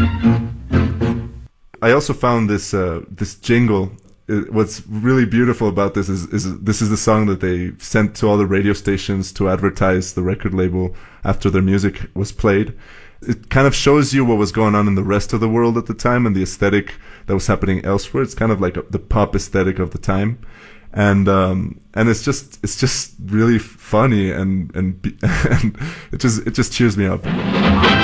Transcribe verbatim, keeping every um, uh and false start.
I also found this uh, this jingle. It, what's really beautiful about this is, is this is the song that they sent to all the radio stations to advertise the record label after their music was played. It kind of shows you what was going on in the rest of the world at the time and the aesthetic that was happening elsewhere. It's kind of like a, the pop aesthetic of the time, and um, and it's just it's just really funny and and, and it just it just cheers me up.